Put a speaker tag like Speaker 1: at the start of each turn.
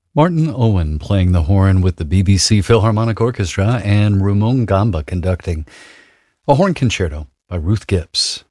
Speaker 1: Martin Owen playing the horn with the BBC Philharmonic Orchestra and Ramon Gamba conducting a horn concerto by Ruth Gibbs.